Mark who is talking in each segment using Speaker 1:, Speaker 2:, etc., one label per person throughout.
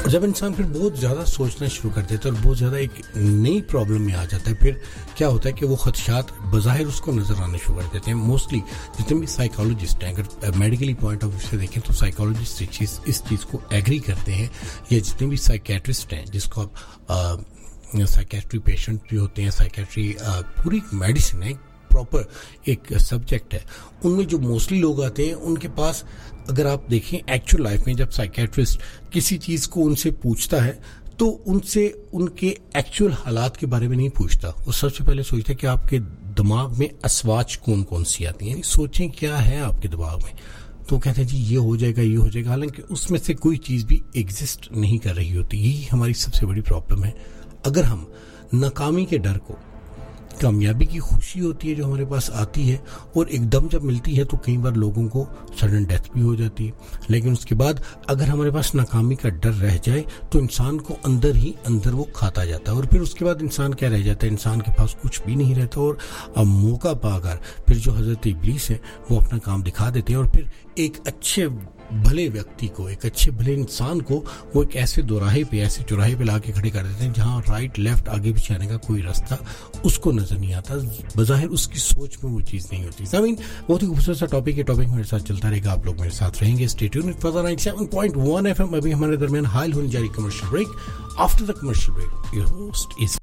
Speaker 1: जब इंसान फिर बहुत ज़्यादा सोचना शुरू कर देता है और बहुत ज़्यादा एक नई प्रॉब्लम में आ जाता है, फिर क्या होता है कि वो खदशात बज़ाहिर उसको नज़र आने शुरू कर देते हैं। मोस्टली जितने भी साइकोलॉजिस्ट हैं, अगर मेडिकली पॉइंट ऑफ व्यू से देखें तो साइकोलॉजिस्ट इस चीज़ को एग्री करते हैं, या जितने भी साइकेट्रिस्ट हैं जिसको आप साइकेट्री पेशेंट भी होते हैं, साइकेट्री पूरी मेडिसिन है, प्रॉपर एक सब्जेक्ट है, उनमें जो मोस्टली लोग आते हैं उनके पास अगर आप देखें एक्चुअल लाइफ में जब साइकेट्रिस्ट किसी चीज़ को उनसे पूछता है तो उनसे उनके एक्चुअल हालात के बारे में नहीं पूछता। वो सबसे पहले सोचता है कि आपके दिमाग में असवाच कौन कौन सी आती हैं, सोचें क्या है आपके दिमाग में। तो कहते हैं जी ये हो जाएगा, हालांकि उसमें से कोई चीज़ भी एग्जिस्ट नहीं कर रही होती। यही हमारी सबसे बड़ी प्रॉब्लम है। अगर हम नाकामी के डर को, कामयाबी की खुशी होती है जो हमारे पास आती है और एकदम जब मिलती है तो कई बार लोगों को सडन डेथ भी हो जाती है, लेकिन उसके बाद अगर हमारे पास नाकामी का डर रह जाए तो इंसान को अंदर ही अंदर वो खाता जाता है और फिर उसके बाद इंसान क्या रह जाता है, इंसान के पास कुछ भी नहीं रहता। और मौका पाकर फिर जो हजरत इब्लीस है वो अपना काम दिखा देते हैं और फिर एक अच्छे भले व्यक्ति को, एक अच्छे भले इंसान को वो एक ऐसे चौराहे पे लाके खड़े कर देते हैं जहां राइट लेफ्ट आगे पीछे आने का कोई रास्ता उसको नजर नहीं आता, बज़ाहिर उसकी सोच में वो चीज़ नहीं होती। आई मीन बहुत ही खूबसूरत सा टॉपिक है, टॉपिक मेरे साथ चलता रहेगा, आप लोग मेरे साथ रहेंगे। Stay tuned with फजा 97.1 FM। अभी हमारे दरमियान हाल होने जा रही commercial break. After the commercial break your host is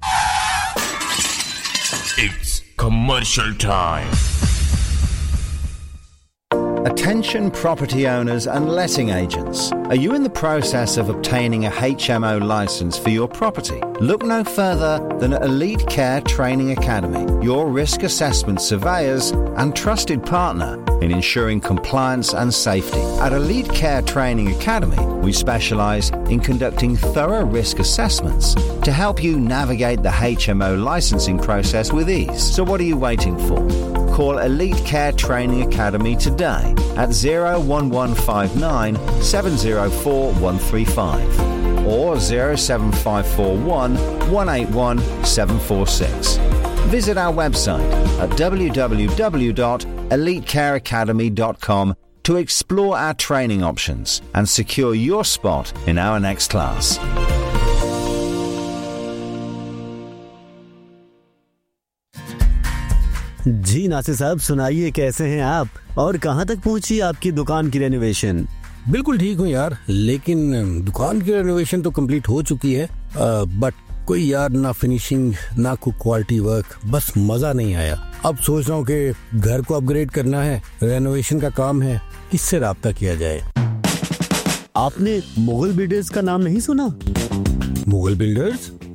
Speaker 2: it's commercial time.
Speaker 3: Attention property owners and letting agents. Are you in the process of obtaining a HMO license for your property? Look no further than Elite Care Training Academy, your risk assessment surveyors and trusted partner in ensuring compliance and safety. At Elite Care Training Academy, we specialise in conducting thorough risk assessments to help you navigate the HMO licensing process with ease. So what are you waiting for? Call Elite Care Training Academy today at 01159 704 135 or 07541 181 746. Visit our website at www.elitecareacademy.com to explore our training options and secure your spot in our next class.
Speaker 4: जी नासिर साहब, सुनाइए कैसे हैं आप और कहां तक पहुंची आपकी दुकान की रेनोवेशन?
Speaker 1: बिल्कुल ठीक हूँ यार, लेकिन दुकान की रेनोवेशन तो कंप्लीट हो चुकी है, बट कोई यार ना फिनिशिंग ना कोई क्वालिटी वर्क, बस मजा नहीं आया। अब सोच रहा हूँ कि घर को अपग्रेड करना है, रेनोवेशन का काम है, किससे राब्ता किया जाए?
Speaker 4: आपने मुगल बिल्डर्स का नाम नहीं सुना?
Speaker 1: मुगल बिल्डर्स?